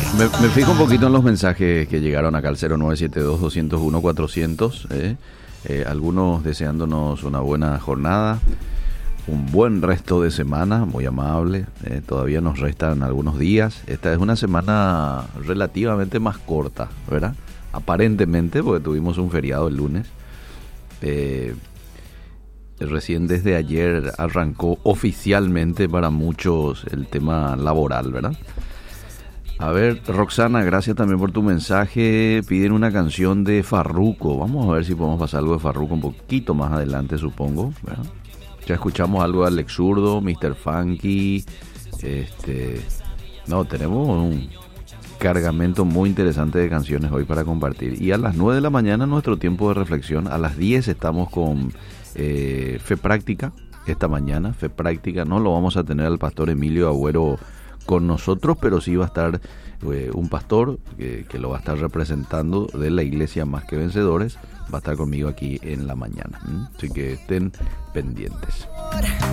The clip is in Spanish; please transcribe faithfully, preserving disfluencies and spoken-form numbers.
Me, me fijo un poquito en los mensajes que llegaron acá al cero nueve siete dos, dos cero uno, cuatrocientos. Eh, eh, algunos deseándonos una buena jornada, un buen resto de semana, muy amable. Eh, todavía nos restan algunos días. Esta es una semana relativamente más corta, ¿verdad? Aparentemente, porque tuvimos un feriado el lunes. Eh, recién desde ayer arrancó oficialmente para muchos el tema laboral, ¿verdad? A ver, Roxana, gracias también por tu mensaje. Piden una canción de Farruko. Vamos a ver si podemos pasar algo de Farruko un poquito más adelante, supongo, ¿verdad? Ya escuchamos algo de Alex Zurdo, mister Funky. Este, no, tenemos un cargamento muy interesante de canciones hoy para compartir. Y a las nueve de la mañana nuestro tiempo de reflexión. A las diez estamos con eh, Fe Práctica. Esta mañana, Fe Práctica. No lo vamos a tener al pastor Emilio Agüero con nosotros, pero sí va a estar eh, un pastor que, que lo va a estar representando de la iglesia Más que Vencedores. Va a estar conmigo aquí en la mañana. ¿Mm? Así que estén pendientes.